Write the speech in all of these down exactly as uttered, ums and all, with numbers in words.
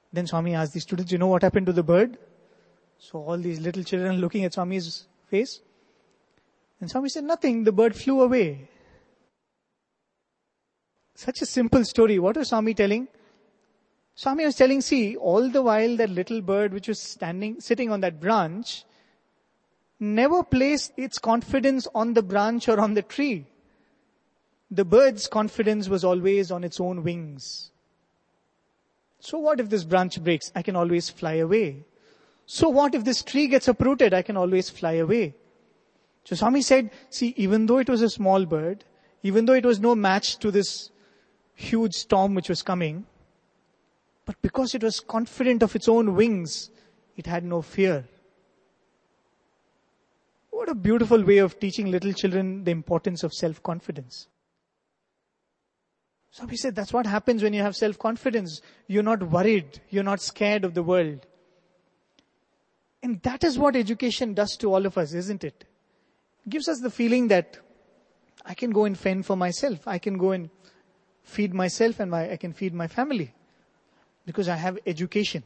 Then Swami asked the students, you know what happened to the bird? So all these little children looking at Swami's face. And Swami said, nothing, the bird flew away. Such a simple story. What was Swami telling? Swami was telling, see, all the while that little bird which was standing, sitting on that branch, never placed its confidence on the branch or on the tree. The bird's confidence was always on its own wings. So what if this branch breaks? I can always fly away. So what if this tree gets uprooted? I can always fly away. So Swami said, see, even though it was a small bird, even though it was no match to this huge storm which was coming, but because it was confident of its own wings, it had no fear. What a beautiful way of teaching little children the importance of self-confidence. So he said, that's what happens when you have self-confidence. You're not worried. You're not scared of the world. And that is what education does to all of us, isn't it? It gives us the feeling that I can go and fend for myself. I can go and feed myself and my, I can feed my family. Because I have education.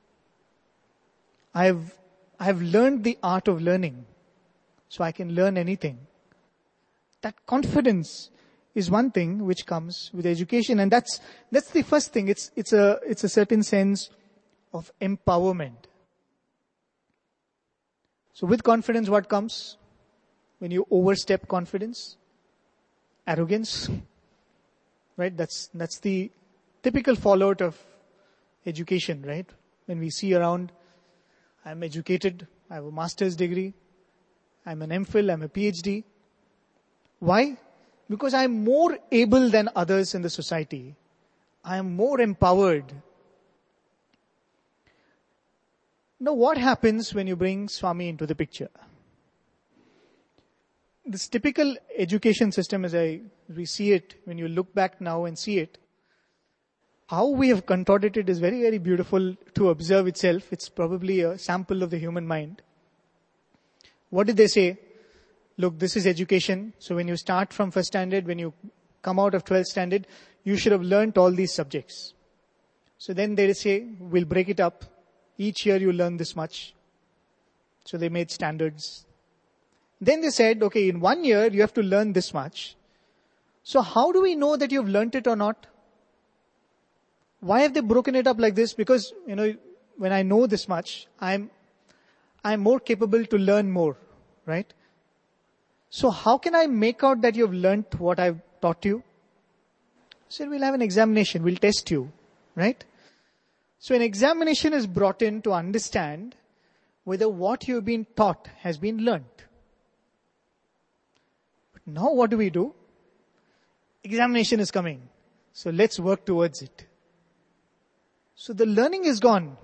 I have, I have learned the art of learning. So I can learn anything. That confidence is one thing which comes with education, and that's that's the first thing. It's it's a it's a certain sense of empowerment. So with confidence, what comes? When you overstep confidence, arrogance, right? That's that's the typical fallout of education, right? When we see around, I'm educated, I have a master's degree, I'm an M Phil, I'm a P H D. Why? Because I am more able than others in the society. I am more empowered. Now what happens when you bring Swami into the picture? This typical education system, as I we see it, when you look back now and see it, how we have contorted it is very, very beautiful to observe itself. It's probably a sample of the human mind. What did they say? Look, this is education. So when you start from first standard, when you come out of twelfth standard, you should have learnt all these subjects. So then they say, we'll break it up. Each year you learn this much. So they made standards. Then they said, okay, in one year you have to learn this much. So how do we know that you've learnt it or not? Why have they broken it up like this? Because, you know, when I know this much, I'm, I'm more capable to learn more, right? So how can I make out that you've learnt what I've taught you? So we'll have an examination, we'll test you, right? So an examination is brought in to understand whether what you've been taught has been learnt. But now what do we do? Examination is coming. So let's work towards it. So the learning is gone.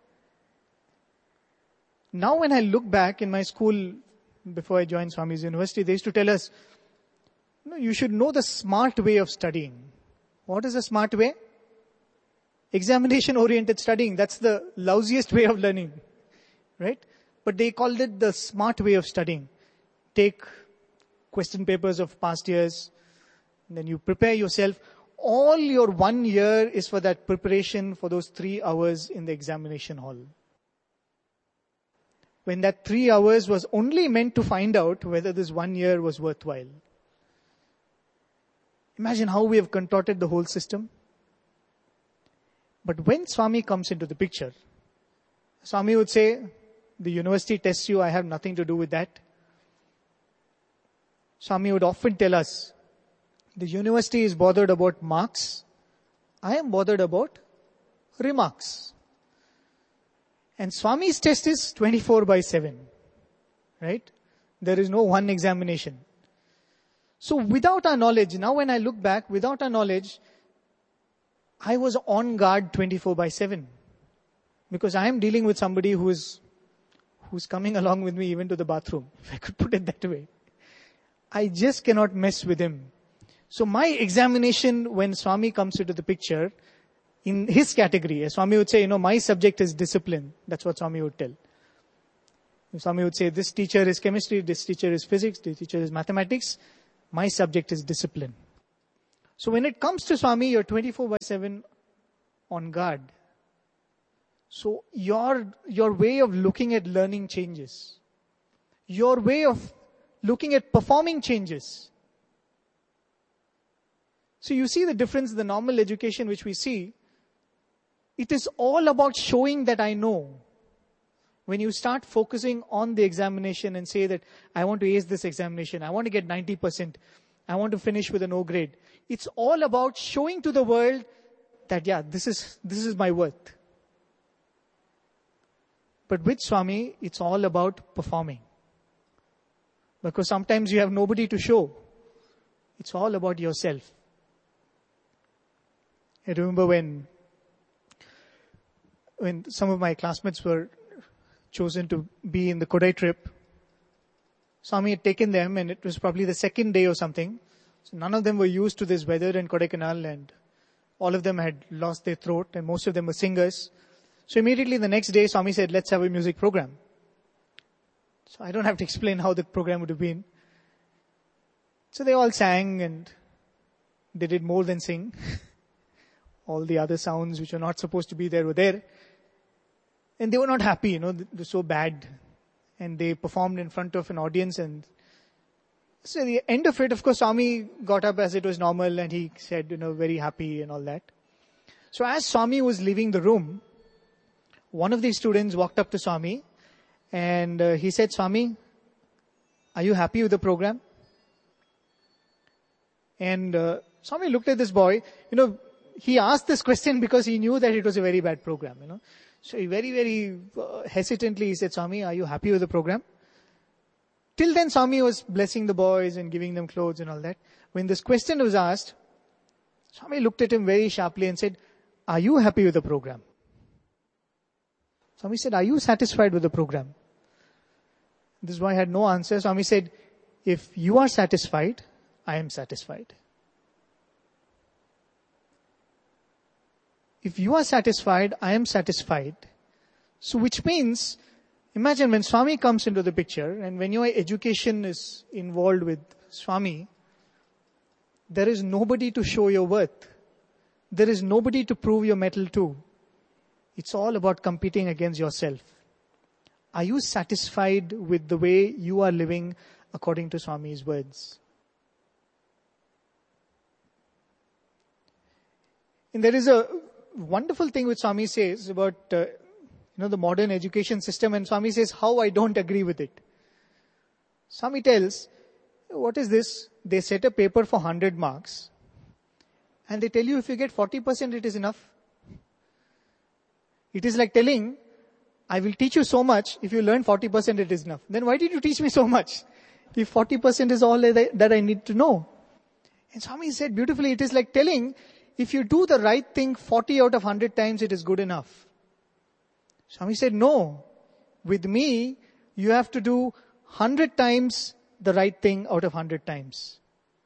Now when I look back in my school, before I joined Swami's University, they used to tell us, no, you should know the smart way of studying. What is a smart way? Examination-oriented studying. That's the lousiest way of learning, right? But they called it the smart way of studying. Take question papers of past years, and then you prepare yourself. All your one year is for that preparation for those three hours in the examination hall. When that three hours was only meant to find out whether this one year was worthwhile. Imagine how we have contorted the whole system. But when Swami comes into the picture, Swami would say, the university tests you, I have nothing to do with that. Swami would often tell us, the university is bothered about marks, I am bothered about remarks. And Swami's test is twenty-four by seven, right? There is no one examination. So without our knowledge, now when I look back, without our knowledge, I was on guard twenty-four by seven. Because I am dealing with somebody who is, who's coming along with me even to the bathroom, if I could put it that way. I just cannot mess with him. So my examination, when Swami comes into the picture, in his category, Swami would say, you know, my subject is discipline. That's what Swami would tell. Swami would say, this teacher is chemistry, this teacher is physics, this teacher is mathematics. My subject is discipline. So when it comes to Swami, you're twenty-four by seven on guard. So your, your way of looking at learning changes. Your way of looking at performing changes. So you see the difference in the normal education which we see. It is all about showing that I know. When you start focusing on the examination and say that I want to ace this examination, I want to get ninety percent, I want to finish with a no grade. It's all about showing to the world that yeah, this is, this is my worth. But with Swami, it's all about performing. Because sometimes you have nobody to show. It's all about yourself. I remember when, when some of my classmates were chosen to be in the Kodai trip, Swami had taken them and it was probably the second day or something. So none of them were used to this weather in Kodaikanal and all of them had lost their throat and most of them were singers. So immediately the next day Swami said, let's have a music program. So I don't have to explain how the program would have been. So they all sang and they did more than sing. All the other sounds which were not supposed to be there were there. And they were not happy, you know, they were so bad. And they performed in front of an audience and so at the end of it, of course, Swami got up as it was normal and he said, you know, very happy and all that. So as Swami was leaving the room, one of the students walked up to Swami and uh, he said, Swami, are you happy with the program? And uh, Swami looked at this boy, you know, he asked this question because he knew that it was a very bad program, you know. So he very, very uh, hesitantly he said, Swami, are you happy with the program? Till then, Swami was blessing the boys and giving them clothes and all that. When this question was asked, Swami looked at him very sharply and said, are you happy with the program? Swami said, are you satisfied with the program? This boy had no answer. Swami said, if you are satisfied, I am satisfied. If you are satisfied, I am satisfied. So which means, imagine when Swami comes into the picture and when your education is involved with Swami, there is nobody to show your worth. There is nobody to prove your mettle to. It's all about competing against yourself. Are you satisfied with the way you are living according to Swami's words? And there is a wonderful thing which Swami says about uh, you know the modern education system, and Swami says how I don't agree with it. Swami tells, what is this? They set a paper for one hundred marks and they tell you if you get forty percent it is enough. It is like telling, I will teach you so much, if you learn forty percent it is enough. Then why did you teach me so much? If forty percent is all that I, that I need to know. And Swami said beautifully, it is like telling, if you do the right thing forty out of one hundred times, it is good enough. Swami said, no. With me, you have to do one hundred times the right thing out of one hundred times.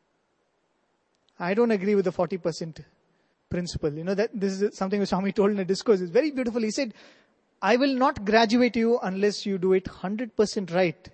I don't agree with the forty percent principle. You know, that this is something which Swami told in a discourse. It's very beautiful. He said, I will not graduate you unless you do it one hundred percent right.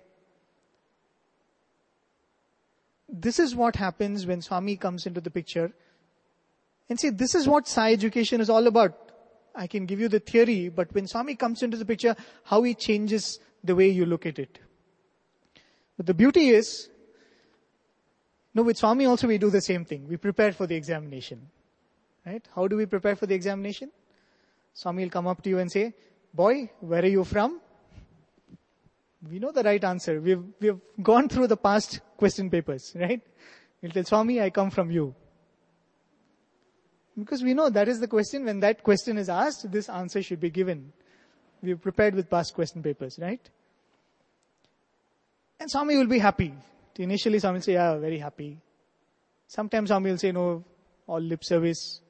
This is what happens when Swami comes into the picture. And see, this is what Sai education is all about. I can give you the theory, but when Swami comes into the picture, how he changes the way you look at it. But the beauty is, no, with Swami also we do the same thing. We prepare for the examination. Right? How do we prepare for the examination? Swami will come up to you and say, boy, where are you from? We know the right answer. We've, we've gone through the past question papers, right? We'll tell Swami, I come from you. Because we know that is the question. When that question is asked, this answer should be given. We've prepared with past question papers, right? And Swami will be happy. Initially Swami will say, yeah, very happy. Sometimes Swami will say, no, all lip service.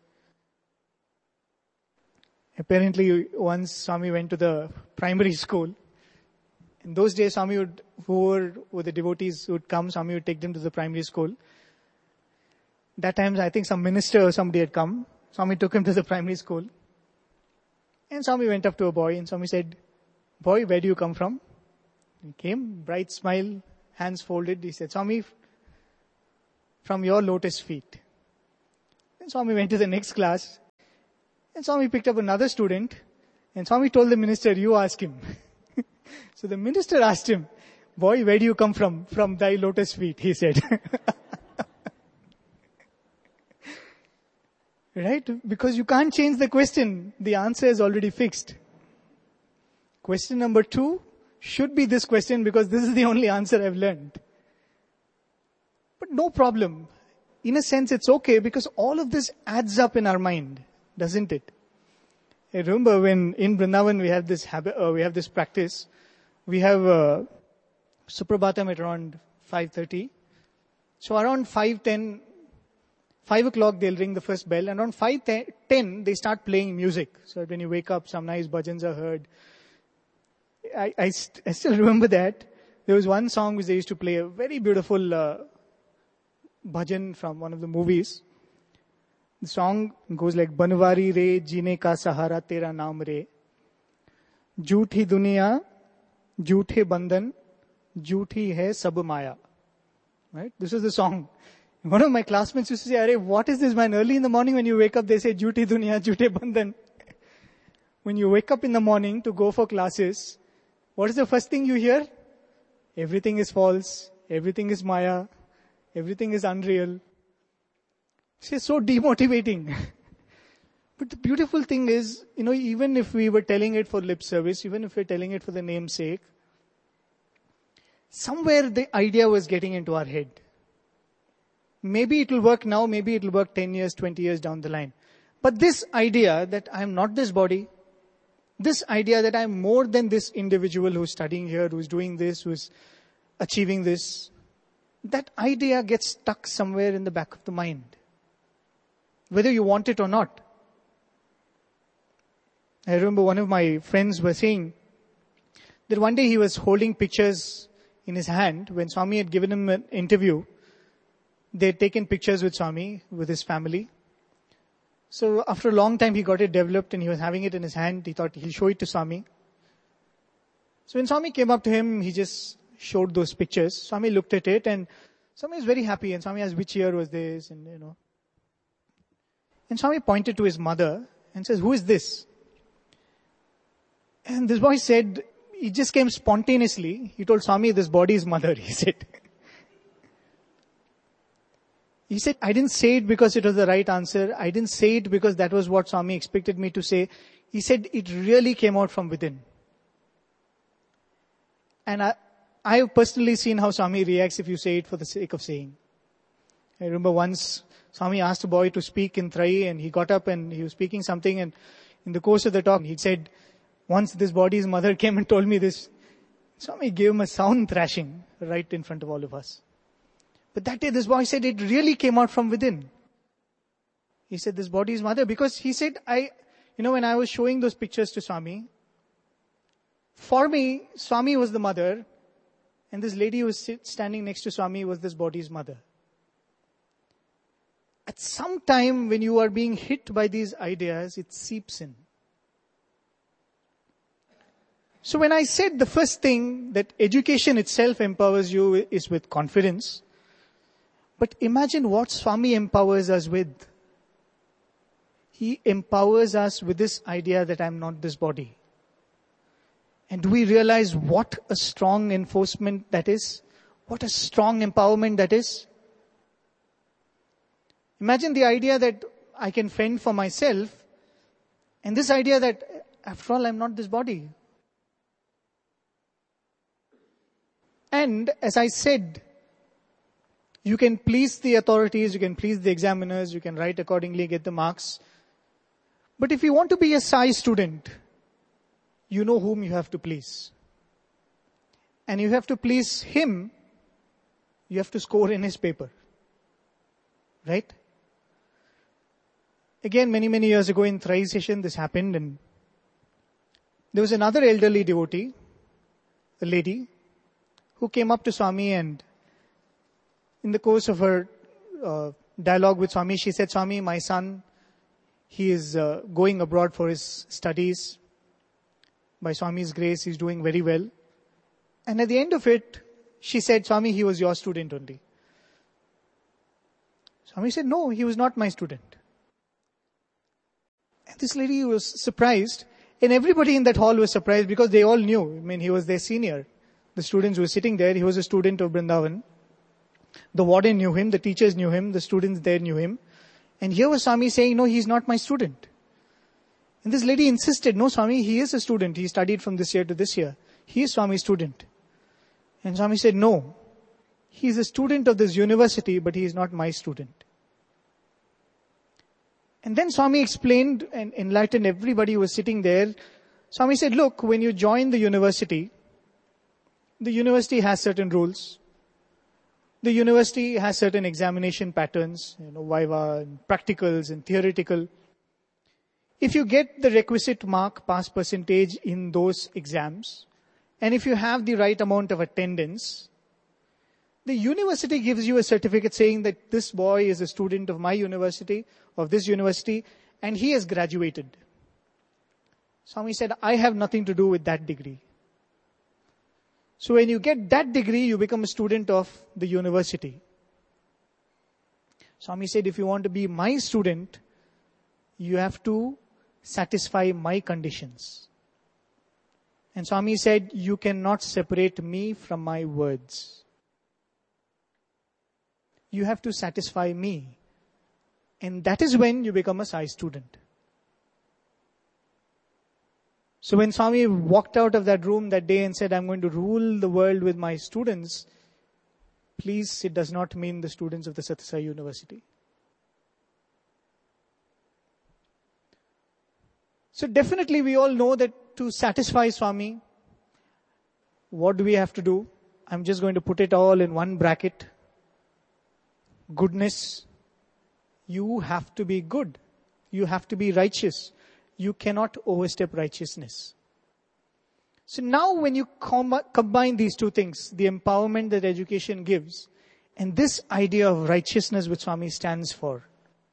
Apparently once Swami went to the primary school. In those days Swami would, whoever were the devotees would come, Swami would take them to the primary school. That time I think some minister or somebody had come. Swami took him to the primary school. And Swami went up to a boy and Swami said, boy, where do you come from? He came, bright smile, hands folded. He said, Swami, from your lotus feet. And Swami went to the next class. And Swami picked up another student And Swami told the minister, you ask him. So the minister asked him, boy, where do you come from? From thy lotus feet, he said. Right? Because you can't change the question. The answer is already fixed. Question number two should be this question because this is the only answer I've learned. But no problem. In a sense, it's okay because all of this adds up in our mind, doesn't it? I remember when in Vrindavan we have this habit, uh, we have this practice. We have uh, Suprabhatam at around five thirty. So around five ten, five o'clock they'll ring the first bell, and around five ten they start playing music. So when you wake up, some nice bhajans are heard. I, I, st- I still remember that. There was one song which they used to play, a very beautiful uh, bhajan from one of the movies. The song goes like, Banwari re, jeene ka sahara tera naam re. Jhoothi duniya, jhoothe bandhan, jhoothi hai sab maya. Right? This is the song. One of my classmates used to say, Arey, what is this, man? Early in the morning when you wake up, they say, Jhoothi duniya, jhoothe bandhan. When you wake up in the morning to go for classes, what is the first thing you hear? Everything is false. Everything is maya. Everything is unreal. It's so demotivating. But the beautiful thing is, you know, even if we were telling it for lip service, even if we're telling it for the name's sake, somewhere the idea was getting into our head. Maybe it will work now, maybe it will work ten years, twenty years down the line. But this idea that I'm not this body, this idea that I'm more than this individual who's studying here, who's doing this, who's achieving this, that idea gets stuck somewhere in the back of the mind. Whether you want it or not. I remember one of my friends was saying that one day he was holding pictures in his hand when Swami had given him an interview. They had taken pictures with Swami, with his family. So after a long time he got it developed and he was having it in his hand. He thought he'll show it to Swami. So when Swami came up to him, he just showed those pictures. Swami looked at it and Swami was very happy, and Swami asked which year was this, and you know. And Swami pointed to his mother and says, who is this? And this boy said, it just came spontaneously. He told Swami, this body is mother, he said. He said, I didn't say it because it was the right answer. I didn't say it because that was what Swami expected me to say. He said, it really came out from within. And I, I have personally seen how Swami reacts if you say it for the sake of saying. I remember once Swami asked a boy to speak in Trai, and he got up and he was speaking something, and in the course of the talk he said, once this body's mother came and told me this, Swami gave him a sound thrashing right in front of all of us. But that day this boy said it really came out from within. He said this body is mother, because he said, I, you know, when I was showing those pictures to Swami, for me, Swami was the mother, and this lady who was sit, standing next to Swami was this body's mother. At some time when you are being hit by these ideas, it seeps in. So when I said the first thing, that education itself empowers you, is with confidence. But imagine what Swami empowers us with. He empowers us with this idea that I'm not this body. And do we realize what a strong enforcement that is? What a strong empowerment that is? Imagine the idea that I can fend for myself, and this idea that, after all, I'm not this body. And as I said, you can please the authorities, you can please the examiners, you can write accordingly, get the marks. But if you want to be a Sai student, you know whom you have to please. And you have to please him, you have to score in his paper. Right? Again, many, many years ago in Trai session, this happened, and there was another elderly devotee, a lady, who came up to Swami, and in the course of her uh, dialogue with Swami, she said, Swami, my son, he is uh, going abroad for his studies. By Swami's grace, he's doing very well. And at the end of it, she said, Swami, he was your student only. Swami said, no, he was not my student. And this lady was surprised. And everybody in that hall was surprised because they all knew. I mean, he was their senior. The students who were sitting there, he was a student of Vrindavan. The warden knew him, the teachers knew him, the students there knew him. And here was Swami saying, no, he's not my student. And this lady insisted, no, Swami, he is a student. He studied from this year to this year. He is Swami's student. And Swami said, no, he is a student of this university, but he is not my student. And then Swami explained and enlightened everybody who was sitting there. Swami said, look, when you join the university, the university has certain rules. The university has certain examination patterns, you know, viva and practicals and theoretical. If you get the requisite mark, pass percentage in those exams, and if you have the right amount of attendance, the university gives you a certificate saying that this boy is a student of my university, of this university, and he has graduated. Swami said, I have nothing to do with that degree. So when you get that degree, you become a student of the university. Swami said, if you want to be my student, you have to satisfy my conditions. And Swami said, you cannot separate me from my words. You have to satisfy me. And that is when you become a Sai student. So when Swami walked out of that room that day and said, I'm going to rule the world with my students, please, it does not mean the students of the Sathya Sai University. So definitely we all know that to satisfy Swami, what do we have to do? I'm just going to put it all in one bracket. Goodness. You have to be good. You have to be righteous. You cannot overstep righteousness. So now when you com- combine these two things, the empowerment that education gives, and this idea of righteousness which Swami stands for,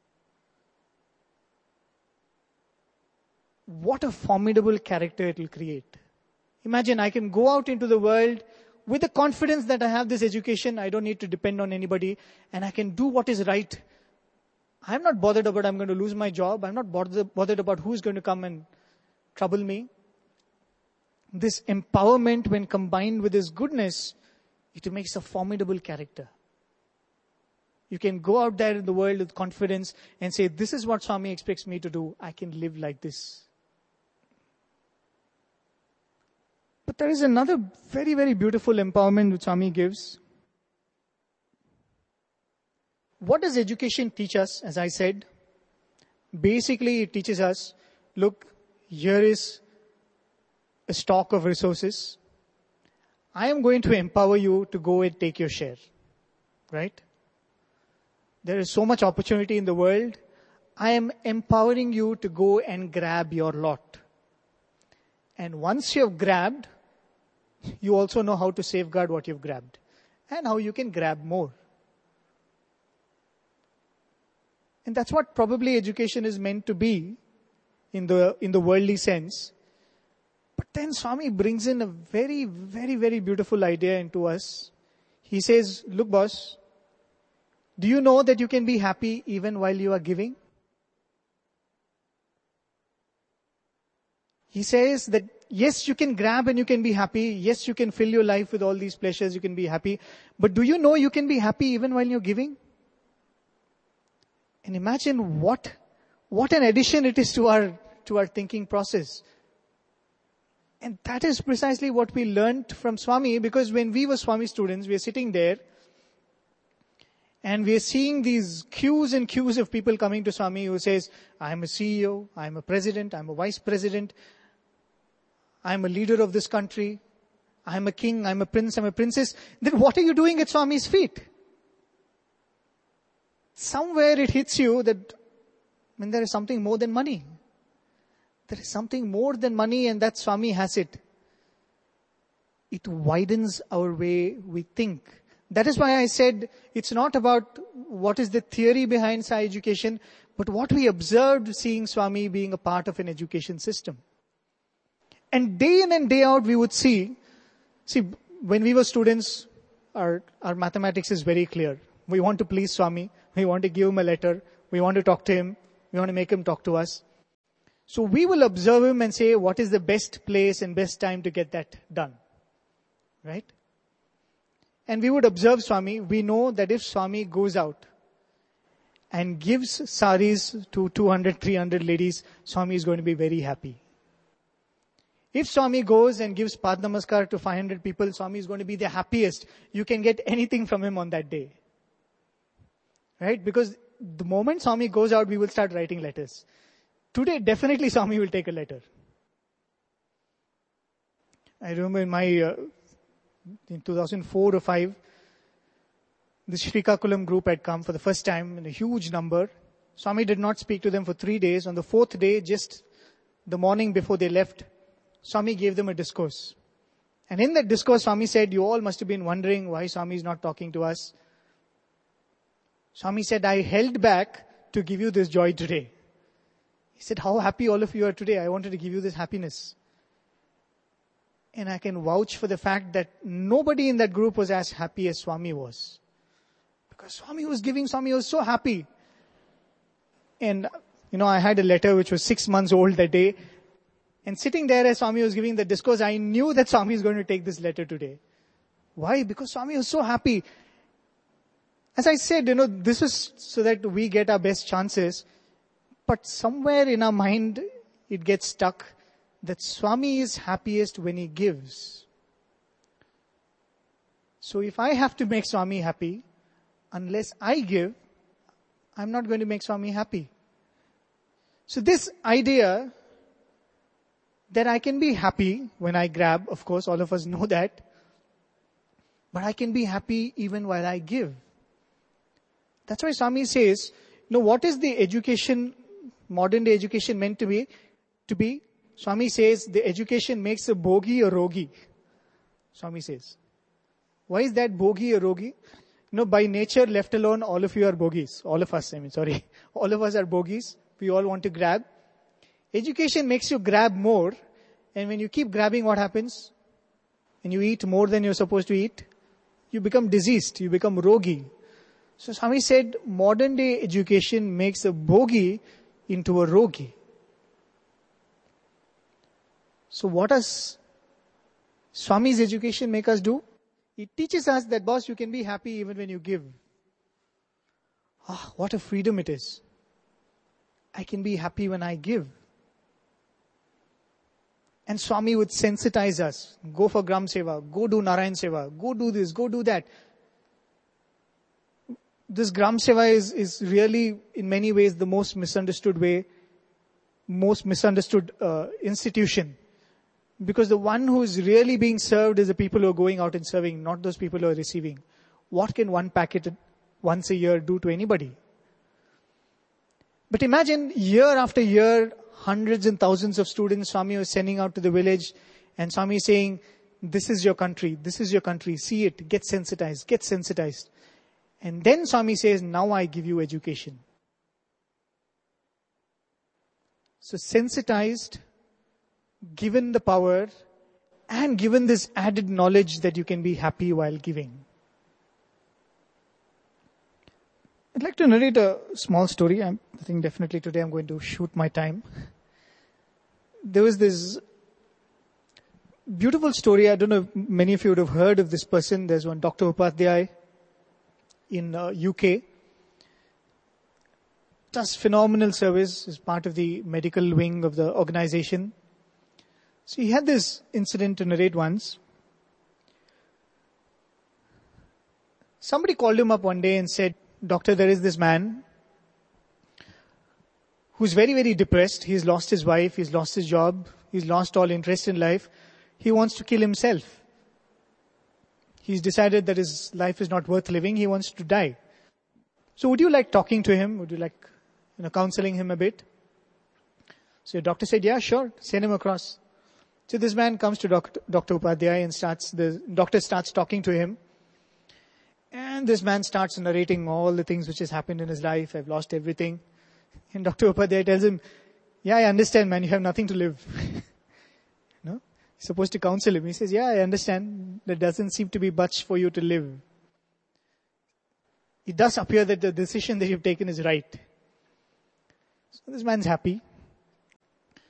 what a formidable character it will create. Imagine I can go out into the world with the confidence that I have this education, I don't need to depend on anybody, and I can do what is right. I'm not bothered about I'm going to lose my job. I'm not bothered, bothered about who's going to come and trouble me. This empowerment, when combined with this goodness, it makes a formidable character. You can go out there in the world with confidence and say, this is what Swami expects me to do. I can live like this. But there is another very, very beautiful empowerment which Swami gives. What does education teach us? As I said, basically it teaches us, look, here is a stock of resources. I am going to empower you to go and take your share. Right? There is so much opportunity in the world. I am empowering you to go and grab your lot. And once you have grabbed, you also know how to safeguard what you've grabbed and how you can grab more. And that's what probably education is meant to be in the, in the worldly sense. But then Swami brings in a very, very, very beautiful idea into us. He says, look boss, do you know that you can be happy even while you are giving? He says that yes, you can grab and you can be happy. Yes, you can fill your life with all these pleasures, you can be happy. But do you know you can be happy even while you're giving? And imagine what, what an addition it is to our, to our thinking process. And that is precisely what we learned from Swami, because when we were Swami students, we are sitting there and we are seeing these queues and queues of people coming to Swami who says, I'm a C E O, I'm a president, I'm a vice president, I'm a leader of this country, I'm a king, I'm a prince, I'm a princess. Then what are you doing at Swami's feet? Somewhere it hits you that, I mean, there is something more than money. There is something more than money, and that Swami has it. It widens our way we think. That is why I said it's not about what is the theory behind Sai education, but what we observed seeing Swami being a part of an education system. And day in and day out we would see, see, when we were students, our, our mathematics is very clear. We want to please Swami. We want to give him a letter. We want to talk to him. We want to make him talk to us. So we will observe him and say, what is the best place and best time to get that done? Right? And we would observe Swami. We know that if Swami goes out and gives saris to two hundred, three hundred ladies, Swami is going to be very happy. If Swami goes and gives Pad Namaskar to five hundred people, Swami is going to be the happiest. You can get anything from him on that day. Right? Because the moment Swami goes out, we will start writing letters. Today, definitely Swami will take a letter. I remember in my, uh, in two thousand four or five, the Srikakulam group had come for the first time in a huge number. Swami did not speak to them for three days. On the fourth day, just the morning before they left, Swami gave them a discourse. And in that discourse, Swami said, you all must have been wondering why Swami is not talking to us. Swami said, I held back to give you this joy today. He said, how happy all of you are today. I wanted to give you this happiness. And I can vouch for the fact that nobody in that group was as happy as Swami was. Because Swami was giving, Swami was so happy. And, you know, I had a letter which was six months old that day. And sitting there as Swami was giving the discourse, I knew that Swami is going to take this letter today. Why? Because Swami was so happy. As I said, you know, this is so that we get our best chances. But somewhere in our mind, it gets stuck that Swami is happiest when he gives. So if I have to make Swami happy, unless I give, I'm not going to make Swami happy. So this idea that I can be happy when I grab, of course, all of us know that. But I can be happy even while I give. That's why Swami says, you know, what is the education, modern day education meant to be? To be? Swami says, the education makes a bogi or rogi. Swami says. Why is that bogi or rogi? You know, by nature, left alone, all of you are bogies. All of us, I mean, sorry. All of us are bogies. We all want to grab. Education makes you grab more. And when you keep grabbing, what happens? And you eat more than you're supposed to eat, you become diseased. You become rogi. So Swami said, modern day education makes a bogi into a rogi. So what does Swami's education make us do? It teaches us that, boss, you can be happy even when you give. Ah, what a freedom it is. I can be happy when I give. And Swami would sensitize us. Go for Gram Seva. Go do Narayan Seva. Go do this. Go do that. This Gram Seva is, is really, in many ways, the most misunderstood way, most misunderstood uh, institution. Because the one who is really being served is the people who are going out and serving, not those people who are receiving. What can one packet once a year do to anybody? But imagine year after year, hundreds and thousands of students Swami was sending out to the village, and Swami saying, this is your country, this is your country, see it, get sensitized, get sensitized. And then Swami says, now I give you education. So sensitized, given the power, and given this added knowledge that you can be happy while giving. I'd like to narrate a small story. I'm, I think definitely today I'm going to shoot my time. There was this beautiful story. I don't know if many of you would have heard of this person. There's one Doctor Upadhyay in uh, U K. Does phenomenal service as part of the medical wing of the organization. So he had this incident to narrate once. Somebody called him up one day and said, Doctor, there is this man who's very, very depressed. He's lost his wife. He's lost his job. He's lost all interest in life. He wants to kill himself. He's decided that his life is not worth living. He wants to die. So would you like talking to him? Would you like, you know, counseling him a bit? So the doctor said, yeah, sure. Send him across. So this man comes to Doctor Doctor Upadhyay and starts, the doctor starts talking to him. And this man starts narrating all the things which has happened in his life. I've lost everything. And Doctor Upadhyay tells him, yeah, I understand, man. You have nothing to live. No? He's supposed to counsel him. He says, yeah, I understand. There doesn't seem to be much for you to live. It does appear that the decision that you've taken is right. So this man's happy.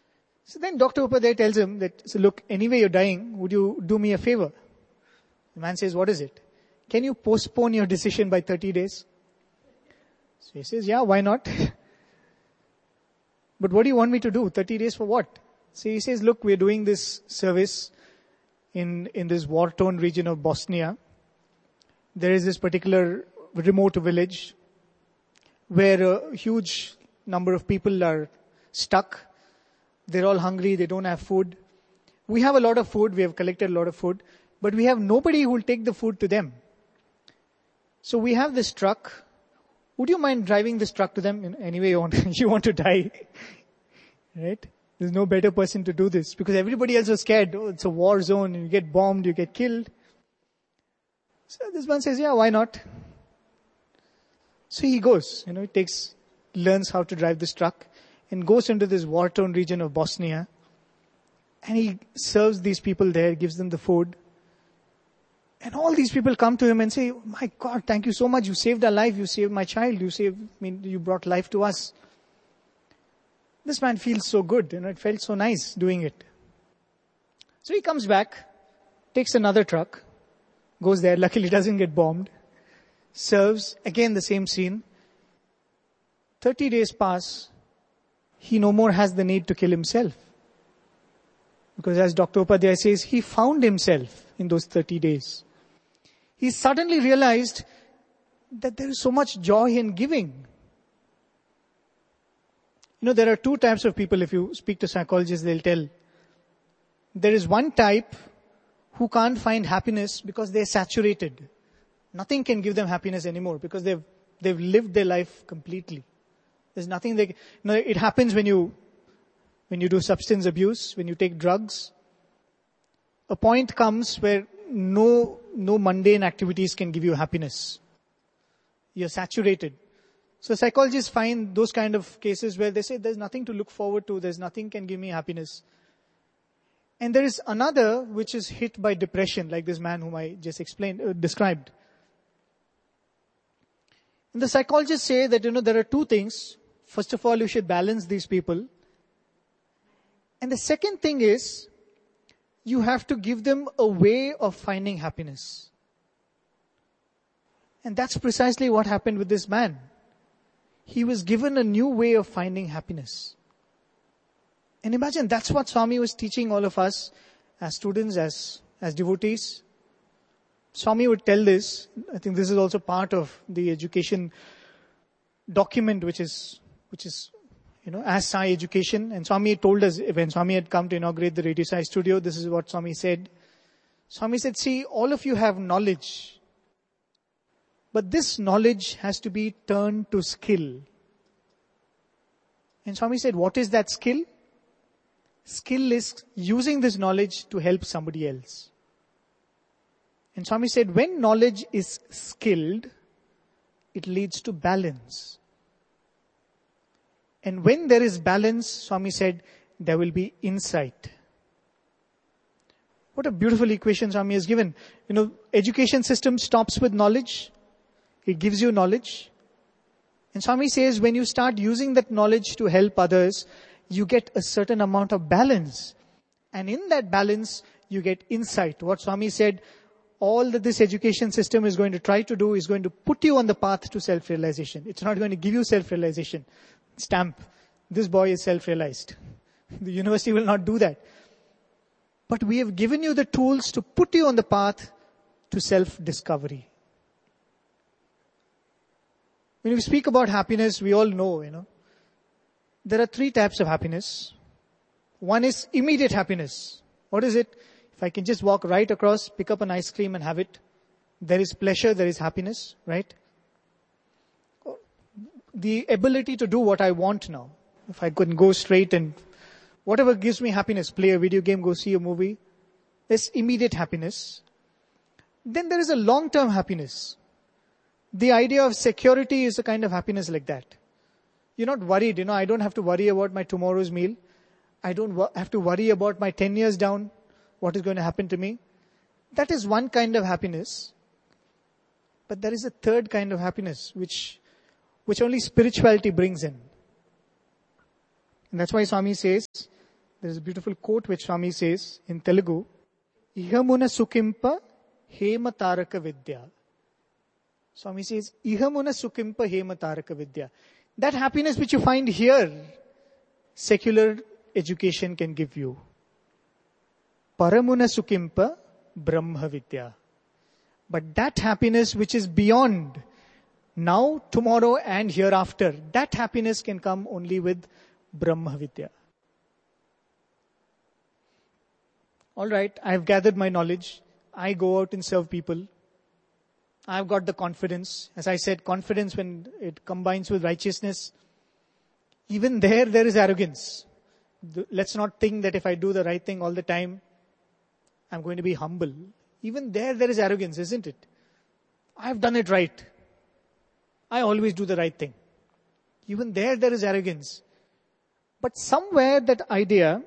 So then Doctor Upadhyay tells him that, so look, anyway you're dying, would you do me a favor? The man says, what is it? Can you postpone your decision by thirty days? So he says, yeah, why not? But what do you want me to do? thirty days for what? So he says, look, we're doing this service in, in this war-torn region of Bosnia. There is this particular remote village where a huge number of people are stuck. They're all hungry. They don't have food. We have a lot of food. We have collected a lot of food. But we have nobody who will take the food to them. So we have this truck. Would you mind driving this truck to them? Anyway, you want, you want to die. Right? There's no better person to do this. Because everybody else was scared. Oh, it's a war zone. You get bombed. You get killed. So this one says, yeah, why not? So he goes. You know, he takes, learns how to drive this truck. And goes into this war-torn region of Bosnia. And he serves these people there. Gives them the food. And all these people come to him and say, my God, thank you so much. You saved our life. You saved my child. You saved, I mean, you brought life to us. This man feels so good. You know, it felt so nice doing it. So he comes back, takes another truck, goes there. Luckily doesn't get bombed. Serves, again the same scene. thirty days pass. He no more has the need to kill himself. Because as Doctor Upadhyay says, he found himself in those thirty days. He suddenly realized that there is so much joy in giving. You know, there are two types of people. If you speak to psychologists, they'll tell. There is one type who can't find happiness because they're saturated. Nothing can give them happiness anymore because they've, they've lived their life completely. There's nothing they, you know, it happens when you, when you do substance abuse, when you take drugs. A point comes where no, no mundane activities can give you happiness. You're saturated. So psychologists find those kind of cases where they say there's nothing to look forward to, there's nothing can give me happiness. And there is another which is hit by depression, like this man whom I just explained, uh, described. And the psychologists say that, you know, there are two things. First of all, you should balance these people. And the second thing is, you have to give them a way of finding happiness. And that's precisely what happened with this man. He was given a new way of finding happiness. And imagine that's what Swami was teaching all of us as students, as, as devotees. Swami would tell this. I think this is also part of the education document which is, which is, you know, as Sai Education. And Swami told us, when Swami had come to inaugurate the Radio Sai studio, this is what Swami said. Swami said, see, all of you have knowledge. But this knowledge has to be turned to skill. And Swami said, what is that skill? Skill is using this knowledge to help somebody else. And Swami said, when knowledge is skilled, it leads to balance. And when there is balance, Swami said, there will be insight. What a beautiful equation Swami has given. You know, education system stops with knowledge. It gives you knowledge. And Swami says, when you start using that knowledge to help others, you get a certain amount of balance. And in that balance, you get insight. What Swami said, all that this education system is going to try to do is going to put you on the path to self-realization. It's not going to give you self-realization. Stamp. This boy is self-realized. The university will not do that. But we have given you the tools to put you on the path to self-discovery. When we speak about happiness, we all know, you know, there are three types of happiness. One is immediate happiness. What is it? If I can just walk right across, pick up an ice cream and have it, there is pleasure, there is happiness, right? The ability to do what I want now. If I couldn't go straight and whatever gives me happiness, play a video game, go see a movie, there's immediate happiness. Then there is a long-term happiness. The idea of security is a kind of happiness like that. You're not worried, you know, I don't have to worry about my tomorrow's meal. I don't wo- have to worry about my ten years down, what is going to happen to me. That is one kind of happiness. But there is a third kind of happiness, which, which only spirituality brings in. And that's why Swami says, there's a beautiful quote which Swami says in Telugu, Ihamuna sukimpa hema taraka vidya. Swami says, Ihamuna sukimpa hema taraka vidya. That happiness which you find here, secular education can give you. Paramuna sukimpa brahma vidya. But that happiness which is beyond now, tomorrow and hereafter, that happiness can come only with Brahma Vidya. Alright, I've gathered my knowledge. I go out and serve people. I've got the confidence. As I said, confidence when it combines with righteousness, even there, there is arrogance. Let's not think that if I do the right thing all the time, I'm going to be humble. Even there, there is arrogance, isn't it? I've done it right. I always do the right thing. Even there, there is arrogance. But somewhere that idea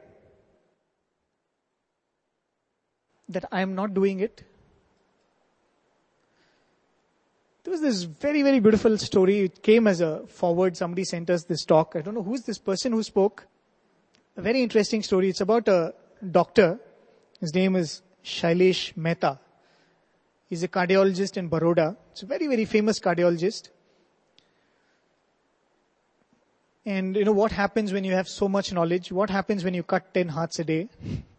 that I am not doing it. There was this very, very beautiful story. It came as a forward. Somebody sent us this talk. I don't know who's this person who spoke. A very interesting story. It's about a doctor. His name is Shailesh Mehta. He's a cardiologist in Baroda. It's a very, very famous cardiologist. And you know what happens when you have so much knowledge? What happens when you cut ten hearts a day?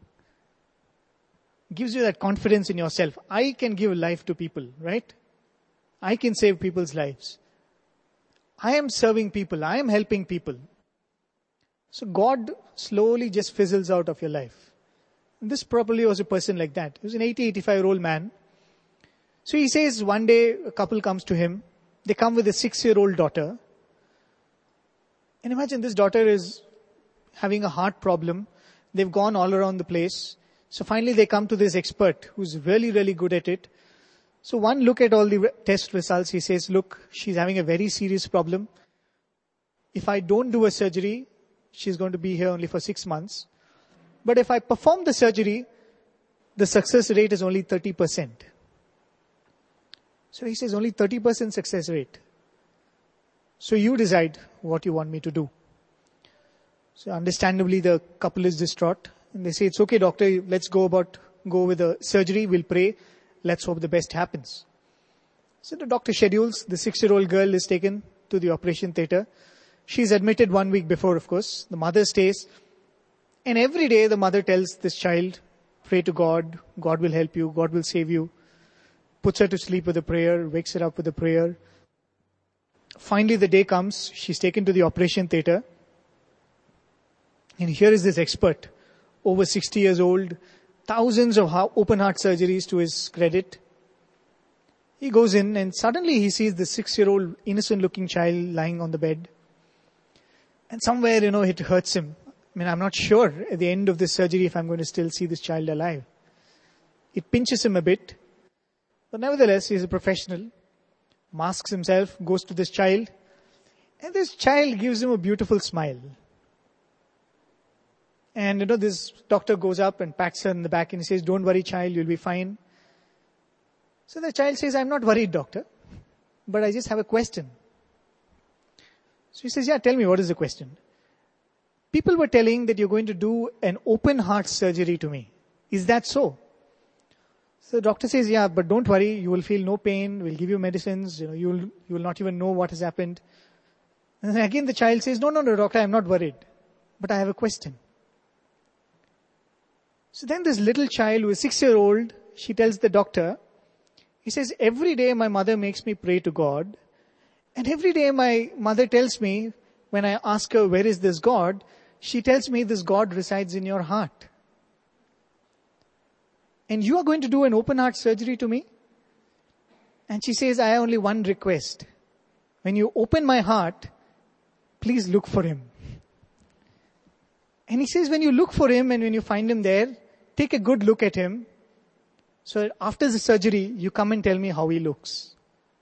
Gives you that confidence in yourself. I can give life to people, right? I can save people's lives. I am serving people. I am helping people. So God slowly just fizzles out of your life. And this probably was a person like that. He was an eighty, eighty-five year old man. So he says one day a couple comes to him. They come with a six year old daughter. And imagine this daughter is having a heart problem. They've gone all around the place. So finally they come to this expert who's really, really good at it. So one look at all the test results. He says, look, she's having a very serious problem. If I don't do a surgery, she's going to be here only for six months. But if I perform the surgery, the success rate is only thirty percent. So he says only thirty percent success rate. So you decide what you want me to do. So understandably the couple is distraught. And they say, it's okay doctor, let's go about, go with the surgery, we'll pray. Let's hope the best happens. So the doctor schedules, the six-year-old girl is taken to the operation theatre. She's admitted one week before, of course. The mother stays. And every day the mother tells this child, pray to God, God will help you, God will save you. Puts her to sleep with a prayer, wakes her up with a prayer. Finally the day comes, she's taken to the operation theatre. And here is this expert, over sixty years old, thousands of open heart surgeries to his credit. He goes in and suddenly he sees this six-year-old innocent looking child lying on the bed. And somewhere, you know, it hurts him. I mean, I'm not sure at the end of this surgery if I'm going to still see this child alive. It pinches him a bit. But nevertheless, he's a professional. Masks himself, goes to this child. And this child gives him a beautiful smile. And you know, this doctor goes up and pats her in the back and he says, don't worry child, you'll be fine. So the child says, I'm not worried doctor, but I just have a question. So he says, yeah, tell me, what is the question? People were telling that you're going to do an open heart surgery to me. Is that so? So the doctor says, yeah, but don't worry, you will feel no pain, we'll give you medicines, you know, you'll, you will not even know what has happened. And then again the child says, no, no, no doctor, I'm not worried, but I have a question. So then this little child who is six year old, she tells the doctor, he says, every day my mother makes me pray to God. And every day my mother tells me, when I ask her, where is this God? She tells me this God resides in your heart. And you are going to do an open heart surgery to me? And she says, I have only one request. When you open my heart, please look for him. And he says, when you look for him and when you find him there, take a good look at him. So that after the surgery, you come and tell me how he looks.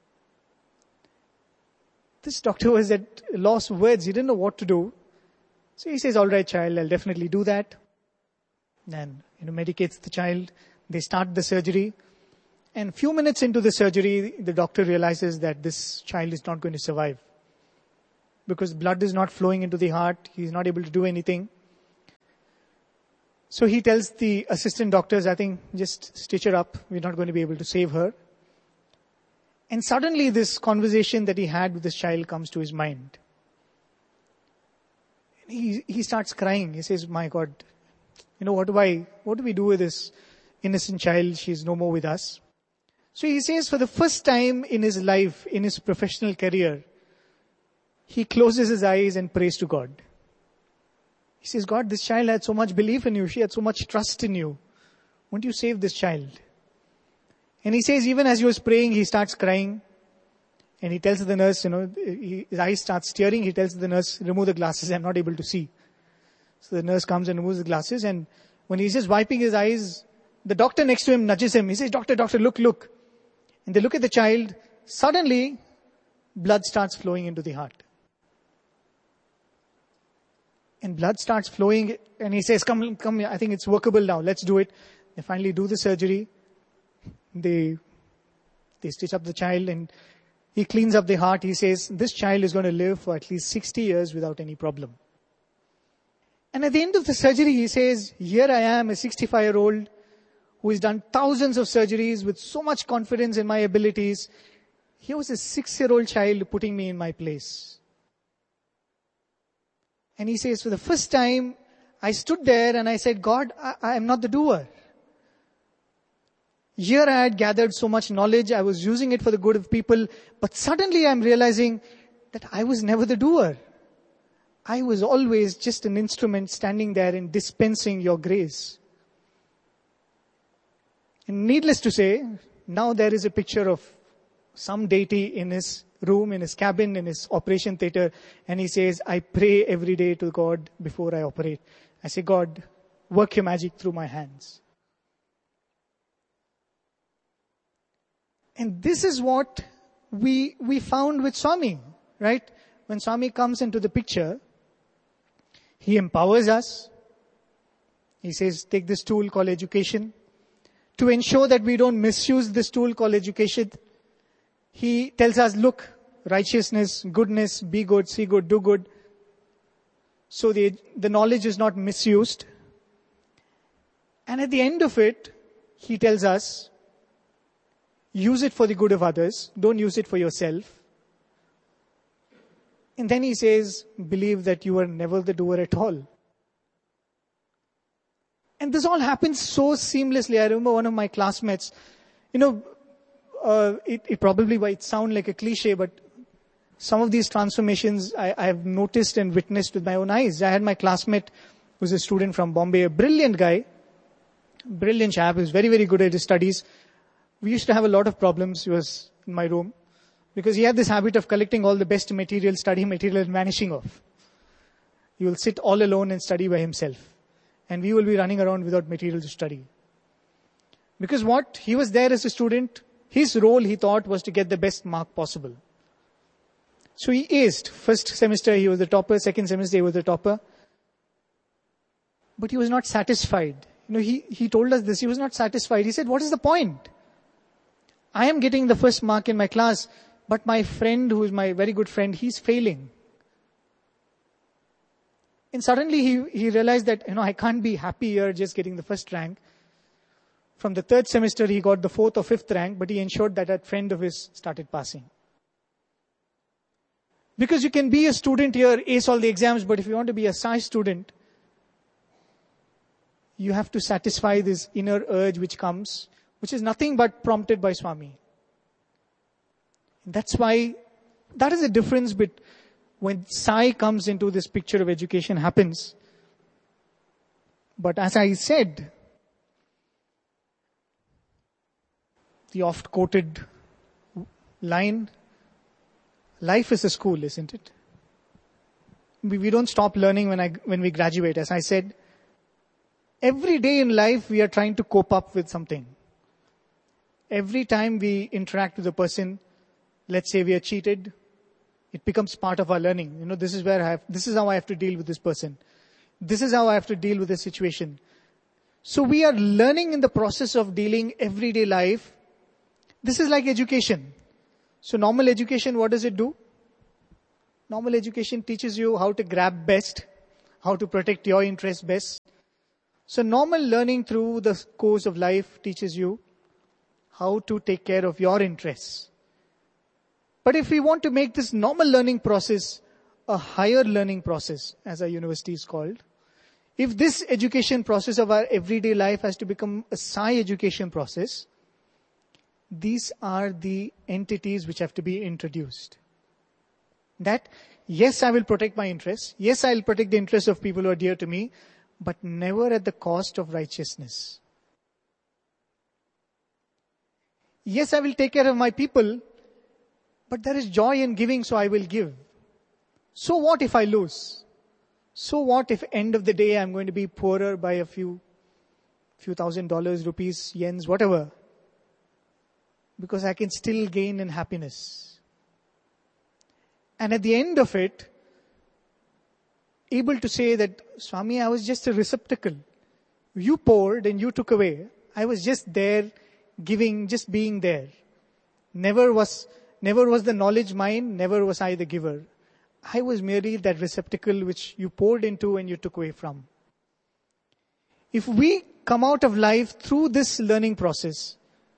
This doctor was at a loss of words. He didn't know what to do. So he says, all right, child, I'll definitely do that. And, you know, medicates the child. They start the surgery. And a few minutes into the surgery, the doctor realizes that this child is not going to survive. Because blood is not flowing into the heart. He's not able to do anything. So he tells the assistant doctors, I think, just stitch her up. We're not going to be able to save her. And suddenly this conversation that he had with this child comes to his mind. He, he starts crying. He says, my God, you know, what do I, what do we do with this innocent child? She's no more with us. So he says for the first time in his life, in his professional career, he closes his eyes and prays to God. He says, God, this child had so much belief in you. She had so much trust in you. Won't you save this child? And he says, even as he was praying, he starts crying. And he tells the nurse, you know, he, his eyes start tearing. He tells the nurse, remove the glasses. I'm not able to see. So the nurse comes and removes the glasses. And when he's just wiping his eyes, the doctor next to him nudges him. He says, doctor, doctor, look, look. And they look at the child. Suddenly, blood starts flowing into the heart. And blood starts flowing, and he says, come, come, I think it's workable now, let's do it. They finally do the surgery. They, they stitch up the child, and he cleans up the heart. He says, this child is going to live for at least sixty years without any problem. And at the end of the surgery, he says, here I am, a sixty-five-year-old who has done thousands of surgeries with so much confidence in my abilities. Here was a six-year-old child putting me in my place. And he says, for the first time, I stood there and I said, God, I, I am not the doer. Here I had gathered so much knowledge. I was using it for the good of people. But suddenly I'm realizing that I was never the doer. I was always just an instrument standing there and dispensing your grace. And needless to say, now there is a picture of some deity in his room, in his cabin, in his operation theater, and he says, I pray every day to God before I operate. I say, God, work your magic through my hands. And this is what we we found with Swami, right? When Swami comes into the picture, he empowers us. He says, take this tool called education. To ensure that we don't misuse this tool called education, he tells us, look, righteousness, goodness, be good, see good, do good. So the, the knowledge is not misused. And at the end of it, he tells us, use it for the good of others. Don't use it for yourself. And then he says, believe that you are never the doer at all. And this all happens so seamlessly. I remember one of my classmates, you know, Uh, it, it probably might sound like a cliche, but some of these transformations I, I have noticed and witnessed with my own eyes. I had my classmate who's a student from Bombay, a brilliant guy, brilliant chap, who's very, very good at his studies. We used to have a lot of problems. He was in my room because he had this habit of collecting all the best material, study material, and vanishing off. He will sit all alone and study by himself. And we will be running around without material to study. Because what? He was there as a student. His role, he thought, was to get the best mark possible. So he aced. First semester, he was the topper. Second semester, he was the topper. But he was not satisfied. You know, he, he told us this. He was not satisfied. He said, what is the point? I am getting the first mark in my class, but my friend, who is my very good friend, he's failing. And suddenly he, he realized that, you know, I can't be happy here just getting the first rank. From the third semester, he got the fourth or fifth rank, but he ensured that a friend of his started passing. Because you can be a student here, ace all the exams, but if you want to be a shy student, you have to satisfy this inner urge which comes, which is nothing but prompted by Swami. That's why, that is the difference between when Sai comes into this picture of education happens. But as I said, the oft quoted line, life is a school, isn't it? We, we don't stop learning when I, when we graduate. As I said, every day in life we are trying to cope up with something. Every time we interact with a person, let's say we are cheated, it becomes part of our learning. You know, this is where I have, this is how I have to deal with this person. This is how I have to deal with this situation. So we are learning in the process of dealing everyday life. This is like education. So normal education, what does it do? Normal education teaches you how to grab best, how to protect your interests best. So normal learning through the course of life teaches you how to take care of your interests. But if we want to make this normal learning process a higher learning process, as our university is called, if this education process of our everyday life has to become a Sai education process, these are the entities which have to be introduced. That, yes, I will protect my interests. Yes, I will protect the interests of people who are dear to me, but never at the cost of righteousness. Yes, I will take care of my people, but there is joy in giving, so I will give. So what if I lose? So what if end of the day I'm going to be poorer by a few, few thousand dollars, rupees, yens, whatever? Because I can still gain in happiness. And at the end of it, able to say that, Swami, I was just a receptacle. You poured and you took away. I was just there, giving, just being there. Never was, never was the knowledge mine, never was I the giver. I was merely that receptacle which you poured into and you took away from. If we come out of life through this learning process,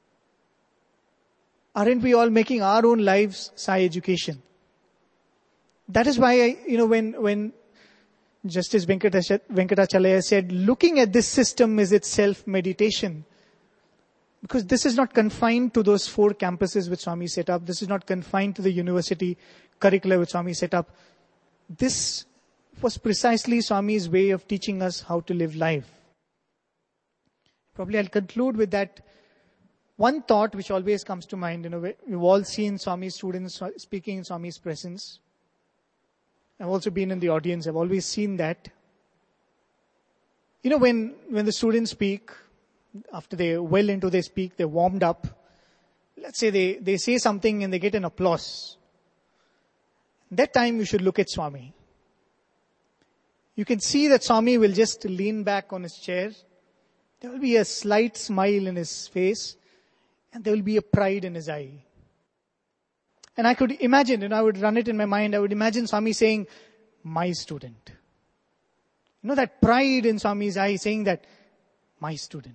aren't we all making our own lives Sai education? That is why, I, you know, when, when Justice Venkatachalaya said, looking at this system is itself meditation. Because this is not confined to those four campuses which Swami set up. This is not confined to the university curricula which Swami set up. This was precisely Swami's way of teaching us how to live life. Probably I'll conclude with that one thought which always comes to mind. You know, we've all seen Swami's students speaking in Swami's presence. I've also been in the audience. I've always seen that. You know, when, when the students speak, after they well into their speak, they're warmed up. Let's say they, they say something and they get an applause. That time you should look at Swami. You can see that Swami will just lean back on his chair. There will be a slight smile in his face and there will be a pride in his eye. And I could imagine, and I would run it in my mind, I would imagine Swami saying, my student. You know, that pride in Swami's eye saying that, my student.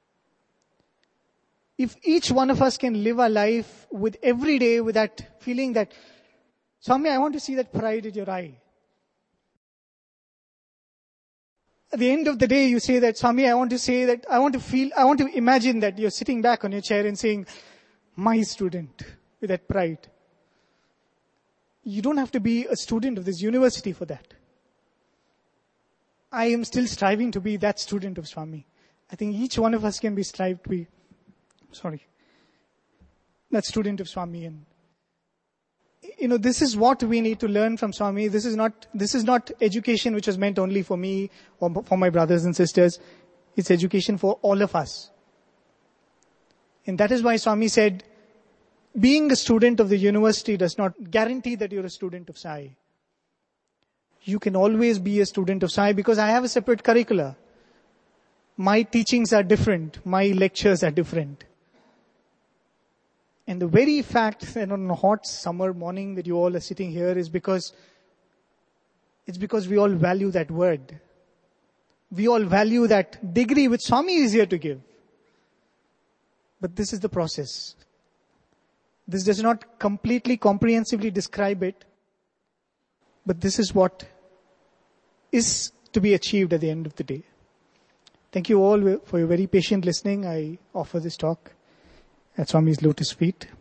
If each one of us can live our life with every day with that feeling that, Swami, I want to see that pride in your eye. At the end of the day, you say that, Swami, I want to say that, I want to feel, I want to imagine that you're sitting back on your chair and saying, my student, with that pride. You don't have to be a student of this university for that. I am still striving to be that student of Swami. I think each one of us can be strived to be, sorry, that student of Swami. And, you know, this is what we need to learn from Swami. This is not, this is not education which was meant only for me or for my brothers and sisters. It's education for all of us. And that is why Swami said, being a student of the university does not guarantee that you're a student of Sai. You can always be a student of Sai because I have a separate curricula. My teachings are different. My lectures are different. And the very fact that on a hot summer morning that you all are sitting here is because it's because we all value that word. We all value that degree which Swami is here to give. But this is the process. This does not completely comprehensively describe it. But this is what is to be achieved at the end of the day. Thank you all for your very patient listening. I offer this talk at Swami's lotus feet.